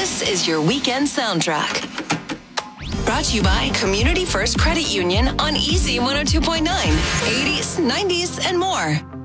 This is your weekend soundtrack. Brought to you by Community First Credit Union on Easy 102.9, 80s, 90s, and more.